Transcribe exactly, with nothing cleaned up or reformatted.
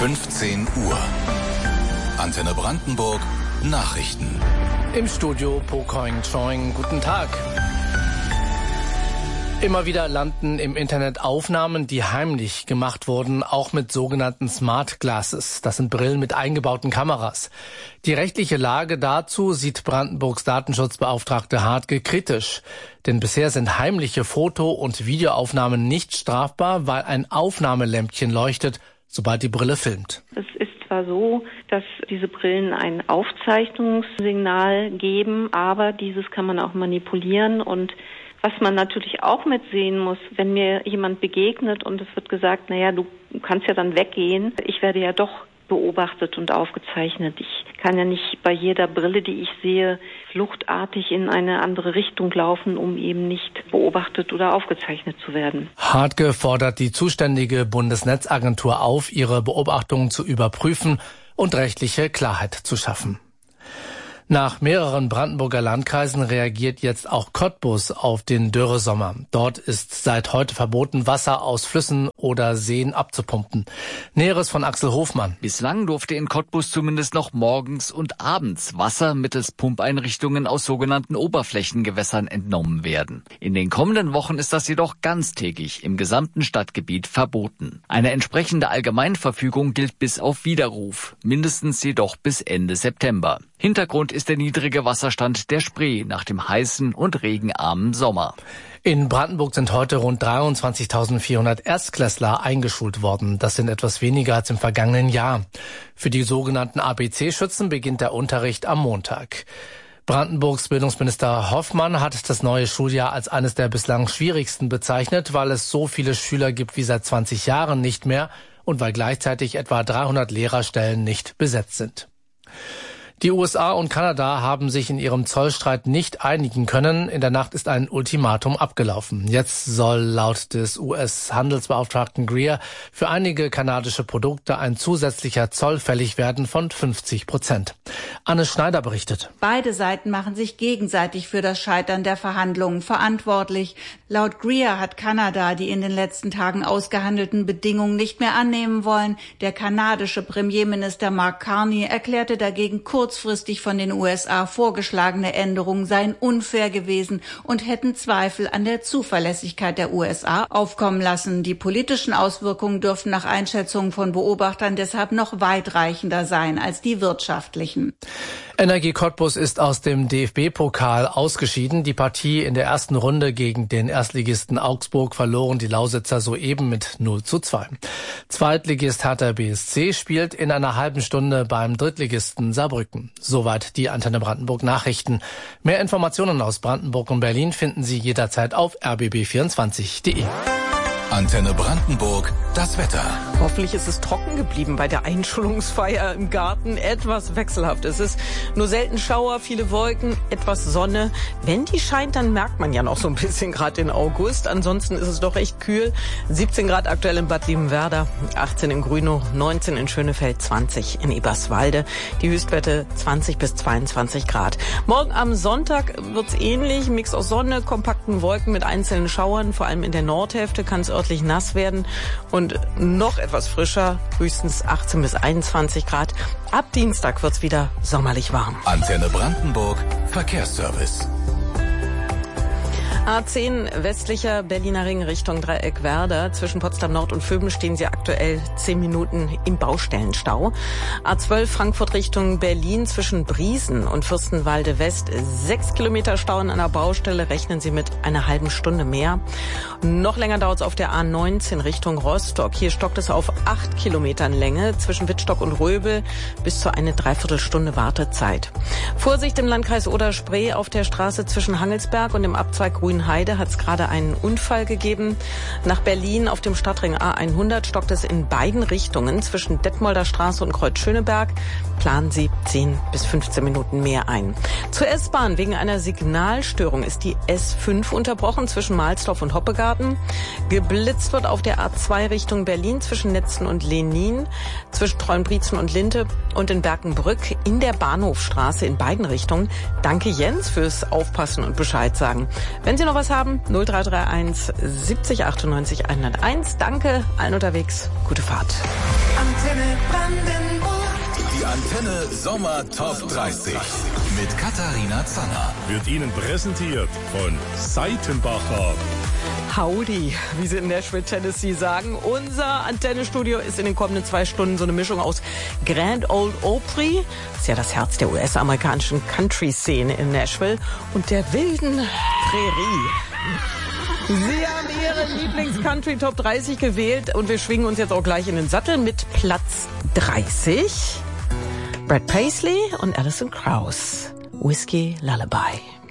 fünfzehn Uhr. Antenne Brandenburg Nachrichten. Im Studio Po Koing Choing. Guten Tag. Immer wieder landen im Internet Aufnahmen, die heimlich gemacht wurden, auch mit sogenannten Smart Glasses. Das sind Brillen mit eingebauten Kameras. Die rechtliche Lage dazu sieht Brandenburgs Datenschutzbeauftragte Hartke kritisch. Denn bisher sind heimliche Foto- und Videoaufnahmen nicht strafbar, weil ein Aufnahmelämpchen leuchtet, sobald die Brille filmt. Es ist zwar so, dass diese Brillen ein Aufzeichnungssignal geben, aber dieses kann man auch manipulieren. Und was man natürlich auch mitsehen muss, wenn mir jemand begegnet und es wird gesagt, naja, du kannst ja dann weggehen, ich werde ja doch beobachtet und aufgezeichnet. Ich kann ja nicht bei jeder Brille, die ich sehe, fluchtartig in eine andere Richtung laufen, um eben nicht beobachtet oder aufgezeichnet zu werden. Hartke fordert die zuständige Bundesnetzagentur auf, ihre Beobachtungen zu überprüfen und rechtliche Klarheit zu schaffen. Nach mehreren Brandenburger Landkreisen reagiert jetzt auch Cottbus auf den Dürresommer. Dort ist seit heute verboten, Wasser aus Flüssen oder Seen abzupumpen. Näheres von Axel Hofmann. Bislang durfte in Cottbus zumindest noch morgens und abends Wasser mittels Pumpeinrichtungen aus sogenannten Oberflächengewässern entnommen werden. In den kommenden Wochen ist das jedoch ganztägig im gesamten Stadtgebiet verboten. Eine entsprechende Allgemeinverfügung gilt bis auf Widerruf, mindestens jedoch bis Ende September. Hintergrund ist der niedrige Wasserstand der Spree nach dem heißen und regenarmen Sommer. In Brandenburg sind heute rund dreiundzwanzigtausendvierhundert Erstklässler eingeschult worden. Das sind etwas weniger als im vergangenen Jahr. Für die sogenannten A B C-Schützen beginnt der Unterricht am Montag. Brandenburgs Bildungsminister Hoffmann hat das neue Schuljahr als eines der bislang schwierigsten bezeichnet, weil es so viele Schüler gibt wie seit zwanzig Jahren nicht mehr und weil gleichzeitig etwa dreihundert Lehrerstellen nicht besetzt sind. Die U S A und Kanada haben sich in ihrem Zollstreit nicht einigen können. In der Nacht ist ein Ultimatum abgelaufen. Jetzt soll laut des U S-Handelsbeauftragten Greer für einige kanadische Produkte ein zusätzlicher Zoll fällig werden von fünfzig Prozent. Anne Schneider berichtet. Beide Seiten machen sich gegenseitig für das Scheitern der Verhandlungen verantwortlich. Laut Greer hat Kanada die in den letzten Tagen ausgehandelten Bedingungen nicht mehr annehmen wollen. Der kanadische Premierminister Mark Carney erklärte dagegen kurz kurzfristig von den U S A vorgeschlagene Änderungen seien unfair gewesen und hätten Zweifel an der Zuverlässigkeit der U S A aufkommen lassen. Die politischen Auswirkungen dürften nach Einschätzung von Beobachtern deshalb noch weitreichender sein als die wirtschaftlichen. Energie Cottbus ist aus dem D F B-Pokal ausgeschieden. Die Partie in der ersten Runde gegen den Erstligisten Augsburg verloren die Lausitzer soeben mit null zu zwei. Zweitligist Hertha B S C spielt in einer halben Stunde beim Drittligisten Saarbrücken. Soweit die Antenne Brandenburg Nachrichten. Mehr Informationen aus Brandenburg und Berlin finden Sie jederzeit auf r b b vierundzwanzig punkt d e. Antenne Brandenburg, das Wetter. Hoffentlich ist es trocken geblieben bei der Einschulungsfeier im Garten. Etwas wechselhaft ist es. Nur selten Schauer, viele Wolken, etwas Sonne. Wenn die scheint, dann merkt man ja noch so ein bisschen gerade den August. Ansonsten ist es doch echt kühl. siebzehn Grad aktuell in Bad Liebenwerda, achtzehn in Grünow, neunzehn in Schönefeld, zwanzig in Eberswalde. Die Höchstwerte zwanzig bis zweiundzwanzig Grad. Morgen am Sonntag wird's ähnlich. Mix aus Sonne, kompakten Wolken mit einzelnen Schauern. Vor allem in der Nordhälfte kann es örtlich nass werden und noch etwas frischer, höchstens achtzehn bis einundzwanzig Grad. Ab Dienstag wird's wieder sommerlich warm. Antenne Brandenburg, Verkehrsservice. A zehn westlicher Berliner Ring Richtung Dreieckwerder. Zwischen Potsdam Nord und Vöben stehen Sie aktuell zehn Minuten im Baustellenstau. A zwölf Frankfurt Richtung Berlin zwischen Briesen und Fürstenwalde West. Sechs Kilometer Stau an einer Baustelle. Rechnen Sie mit einer halben Stunde mehr. Noch länger dauert es auf der A neunzehn Richtung Rostock. Hier stockt es auf acht Kilometern Länge. Zwischen Wittstock und Röbel bis zu eine Dreiviertelstunde Wartezeit. Vorsicht im Landkreis Oder-Spree auf der Straße zwischen Hangelsberg und dem Abzweig Grünheide hat es gerade einen Unfall gegeben. Nach Berlin auf dem Stadtring A hundert stockt es in beiden Richtungen zwischen Detmolder Straße und Kreuz-Schöneberg. Planen Sie zehn bis fünfzehn Minuten mehr ein. Zur S-Bahn. Wegen einer Signalstörung ist die S fünf unterbrochen zwischen Mahlsdorf und Hoppegarten. Geblitzt wird auf der A zwei Richtung Berlin zwischen Netzen und Lenin, zwischen Treuenbrietzen und Linte und in Berkenbrück in der Bahnhofstraße in beiden Richtungen. Danke Jens fürs Aufpassen und Bescheid sagen. Wenn Sie noch was haben, null drei drei eins siebzig achtundneunzig hunderteins. Danke, allen unterwegs. Gute Fahrt. Antenne Brandenburg. Die Antenne Sommer Top dreißig mit Katharina Zanner. Wird Ihnen präsentiert von Seitenbacher. Howdy, wie sie in Nashville, Tennessee sagen. Unser Antenne-Studio ist in den kommenden zwei Stunden so eine Mischung aus Grand Ole Opry, das ist ja das Herz der U S-amerikanischen Country-Szene in Nashville, und der wilden Prärie. Sie haben Ihren Lieblings-Country Top dreißig gewählt und wir schwingen uns jetzt auch gleich in den Sattel mit Platz dreißig. Brad Paisley und Alison Krauss. Whiskey Lullaby.